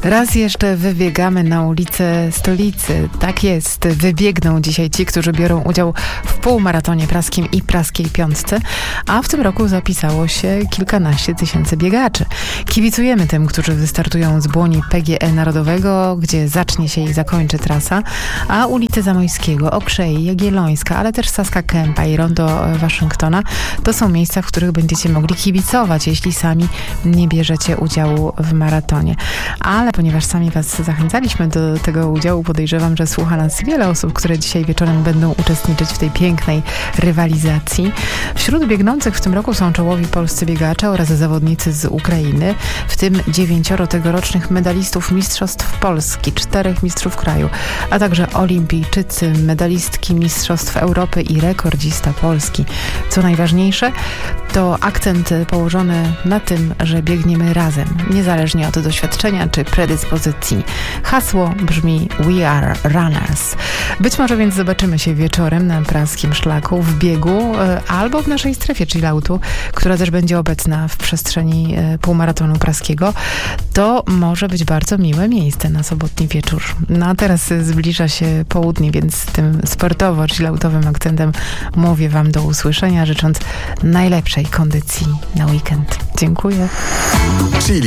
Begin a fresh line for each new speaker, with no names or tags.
Raz jeszcze wybiegamy na ulicę stolicy. Tak jest, wybiegną dzisiaj ci, którzy biorą udział w półmaratonie praskim i praskiej piątce, a w tym roku zapisało się kilkanaście tysięcy biegaczy. Kibicujemy tym, którzy wystartują z błoni PGE Narodowego, gdzie zacznie się i zakończy trasa, a ulice Zamojskiego, Okrzei, Jagiellońska, ale też Saska Kępa i Rondo Waszyngtona to są miejsca, w których będziecie mogli kibicować, jeśli sami nie bierzecie udziału w maratonie. Ale ponieważ sami was zachęcaliśmy do tego udziału, podejrzewam, że słucha nas wiele osób, które dzisiaj wieczorem będą uczestniczyć w tej pięknej rywalizacji. Wśród biegnących w tym roku są czołowi polscy biegacze oraz zawodnicy z Ukrainy, w tym 9 tegorocznych medalistów Mistrzostw Polski, 4 mistrzów kraju, a także olimpijczycy, medalistki Mistrzostw Europy i rekordzista Polski. Co najważniejsze, to akcent położony na tym, że biegniemy razem, niezależnie od doświadczenia czy predyspozycji. Hasło brzmi We are runners. Być może więc zobaczymy się wieczorem na praskim szlaku, w biegu albo w naszej strefie chilloutu, która też będzie obecna w przestrzeni półmaratonu praskiego. To może być bardzo miłe miejsce na sobotni wieczór. No a teraz zbliża się południe, więc tym sportowo-chilloutowym akcentem mówię wam do usłyszenia, życząc najlepszej kondycji na weekend. Dziękuję.